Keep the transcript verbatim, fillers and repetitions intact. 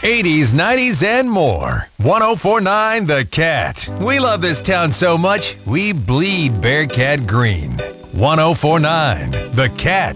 eighties, nineties, and more. ten forty-nine The Cat. We love this town so much, we bleed Bearcat green. ten forty-nine The Cat.